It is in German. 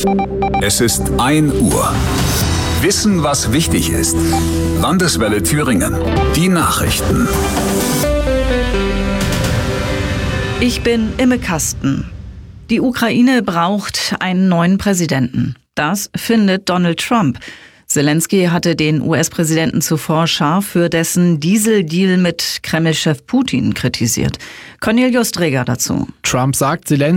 Es ist 1 Uhr. Wissen, was wichtig ist. Landeswelle Thüringen. Die Nachrichten. Ich bin Imme Kasten. Die Ukraine braucht einen neuen Präsidenten. Das findet Donald Trump. Zelensky hatte den US-Präsidenten zuvor scharf für dessen Dieseldeal mit Kreml-Chef Putin kritisiert. Cornelius Dreger dazu. Trump sagt, Zelensky